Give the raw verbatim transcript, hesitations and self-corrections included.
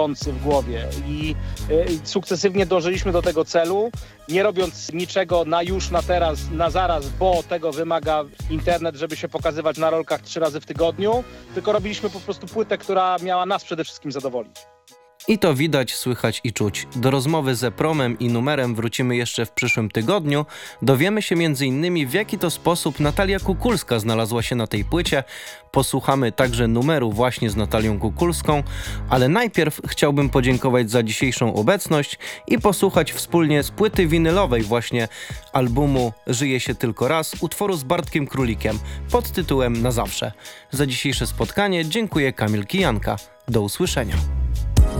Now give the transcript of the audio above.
w głowie i y, sukcesywnie dążyliśmy do tego celu, nie robiąc niczego na już, na teraz, na zaraz, bo tego wymaga internet, żeby się pokazywać na rolkach trzy razy w tygodniu, tylko robiliśmy po prostu płytę, która miała nas przede wszystkim zadowolić. I to widać, słychać i czuć. Do rozmowy ze Promem i Numerem wrócimy jeszcze w przyszłym tygodniu. Dowiemy się między innymi, w jaki to sposób Natalia Kukulska znalazła się na tej płycie. Posłuchamy także numeru właśnie z Natalią Kukulską, ale najpierw chciałbym podziękować za dzisiejszą obecność i posłuchać wspólnie z płyty winylowej właśnie albumu Żyje się tylko raz, utworu z Bartkiem Królikiem pod tytułem Na zawsze. Za dzisiejsze spotkanie dziękuję Kamil Kijanka. Do usłyszenia.